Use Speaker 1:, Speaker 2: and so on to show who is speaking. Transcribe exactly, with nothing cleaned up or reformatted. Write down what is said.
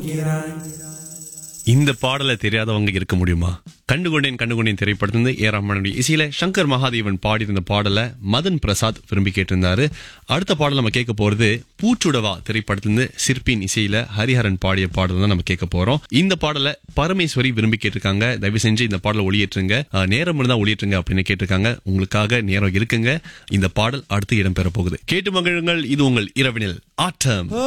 Speaker 1: இந்த பாடலை தெரியாதவங்க இருக்க முடியுமா? கண்டுகொண்டேன் கண்டுகொண்டேன் திரைப்படத்திலிருந்து ஏ ரஹ்மானுடைய இசையில சங்கர் மகாதேவன் பாடியிருந்த பாடலை மதன் பிரசாத் விரும்பி கேட்டிருந்தாரு. அடுத்த பாடல் நம்ம கேட்க போறது பூச்சுடவா திரைப்படத்திலிருந்து சிற்பின் இசையில ஹரிஹரன் பாடிய பாடல் தான் நம்ம கேட்க போறோம். இந்த பாடலை பரமேஸ்வரி விரும்பி கேட்டிருக்காங்க. தயவு செஞ்சு இந்த பாடலை ஒளியேற்றுங்க, நேரம் இருந்தா ஒளியேற்றுங்க அப்படின்னு கேட்டிருக்காங்க. உங்களுக்காக நேரம் இருக்குங்க. இந்த பாடல் அடுத்து இடம்பெற போகுது. கேட்டு மகிழுங்கள். இது உங்கள் இரவினில் ஆட்டம்.